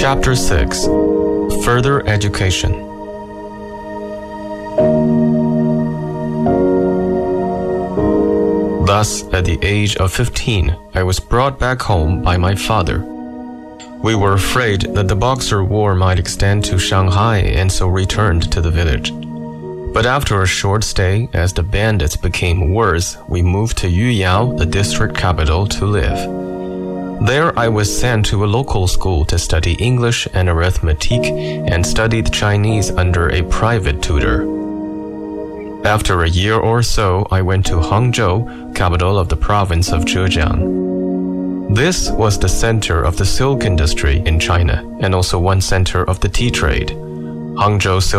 Chapter 6. Further Education. Thus, at the age of 15, I was brought back home by my father. We were afraid that the Boxer War might extend to Shanghai and so returned to the village. But after a short stay, as the bandits became worse, we moved to Yuyao, the district capital, to live. There I was sent to a local school to study English and arithmetic and studied Chinese under a private tutor. After a year or so, I went to Hangzhou, capital of the province of Zhejiang. This was the center of the silk industry in China and also one center of the tea trade. Hangzhou silk